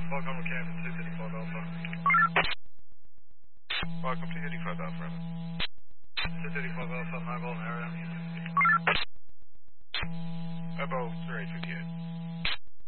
Welcome to Kansas 235 Alpha. Welcome to 35 Alpha. 235 Alpha, mobile in area. Mobile 3858.